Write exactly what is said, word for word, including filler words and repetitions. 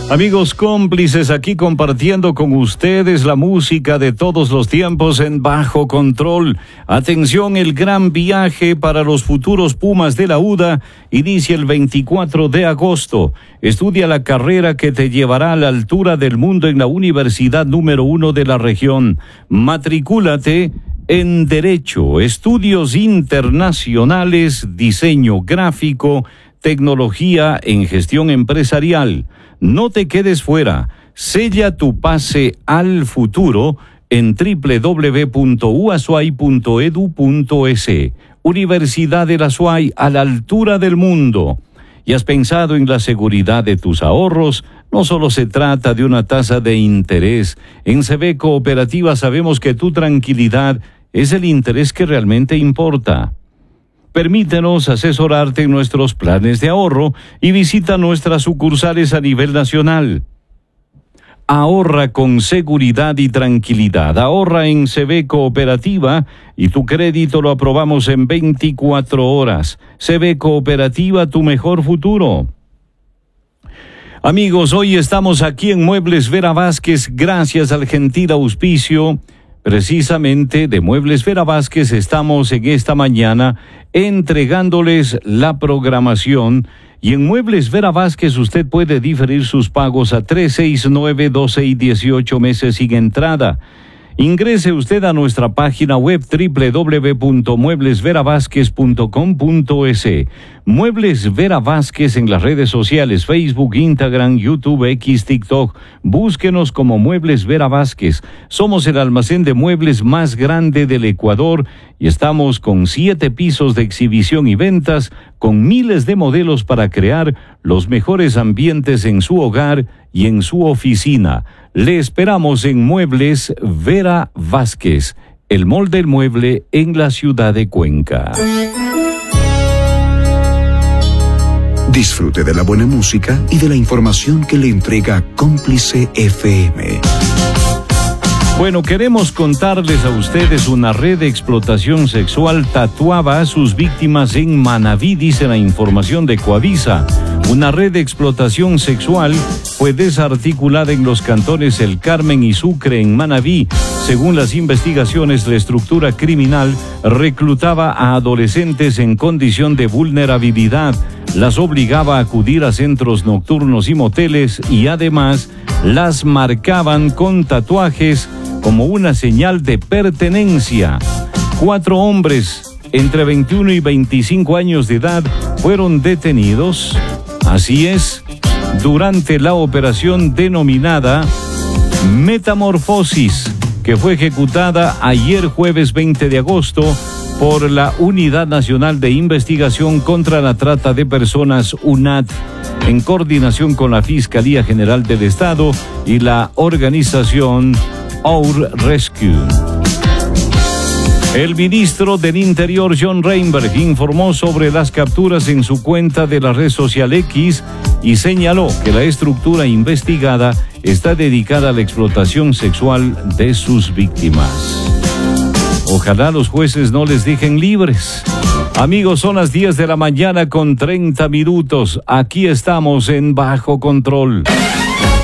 Amigos cómplices, aquí compartiendo con ustedes la música de todos los tiempos en Bajo Control. Atención, el gran viaje para los futuros Pumas de la U D A inicia el veinticuatro de agosto. Estudia la carrera que te llevará a la altura del mundo en la universidad número uno de la región. Matricúlate en Derecho, Estudios Internacionales, Diseño Gráfico, Tecnología en Gestión Empresarial. No te quedes fuera. Sella tu pase al futuro en doble u doble u doble u punto u a s u a y punto e d u punto e s. Universidad de la Azuay, a la altura del mundo. ¿Y has pensado en la seguridad de tus ahorros? No solo se trata de una tasa de interés. En C B Cooperativa sabemos que tu tranquilidad es el interés que realmente importa. Permítenos asesorarte en nuestros planes de ahorro y visita nuestras sucursales a nivel nacional. Ahorra con seguridad y tranquilidad. Ahorra en C B Cooperativa y tu crédito lo aprobamos en veinticuatro horas. C B Cooperativa, tu mejor futuro. Amigos, hoy estamos aquí en Muebles Vera Vázquez gracias al gentil auspicio precisamente de Muebles Vera Vázquez. Estamos en esta mañana entregándoles la programación y en Muebles Vera Vázquez usted puede diferir sus pagos a tres, seis, nueve, doce y dieciocho meses sin entrada. Ingrese usted a nuestra página web doble u doble u doble u punto muebles vera vázquez punto com punto e s. Muebles Vera Vázquez en las redes sociales, Facebook, Instagram, YouTube, X, TikTok. Búsquenos como Muebles Vera Vázquez. Somos el almacén de muebles más grande del Ecuador y estamos con siete pisos de exhibición y ventas, con miles de modelos para crear los mejores ambientes en su hogar y en su oficina. Le esperamos en Muebles Vera Vázquez, el mall del mueble en la ciudad de Cuenca. Disfrute de la buena música y de la información que le entrega Cómplice F M. Bueno, queremos contarles a ustedes una red de explotación sexual tatuaba a sus víctimas en Manabí, dice la información de Coavisa. Una red de explotación sexual fue desarticulada en los cantones El Carmen y Sucre en Manabí. Según las investigaciones, la estructura criminal reclutaba a adolescentes en condición de vulnerabilidad, las obligaba a acudir a centros nocturnos y moteles y además las marcaban con tatuajes como una señal de pertenencia. Cuatro hombres entre veintiuno y veinticinco años de edad fueron detenidos. Así es, durante la operación denominada Metamorfosis, que fue ejecutada ayer jueves veinte de agosto por la Unidad Nacional de Investigación contra la Trata de Personas, UNAT, en coordinación con la Fiscalía General del Estado y la organización Our Rescue. El ministro del Interior, John Reinberg, informó sobre las capturas en su cuenta de la red social X y señaló que la estructura investigada está dedicada a la explotación sexual de sus víctimas. Ojalá los jueces no les dejen libres. Amigos, son las diez de la mañana con treinta minutos. Aquí estamos en Bajo Control.